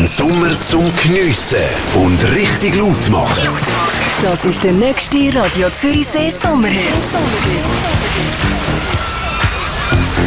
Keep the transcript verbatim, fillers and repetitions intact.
Sommer zum Geniessen und richtig laut machen. Das ist der nächste Radio Zürichsee Sommerhit.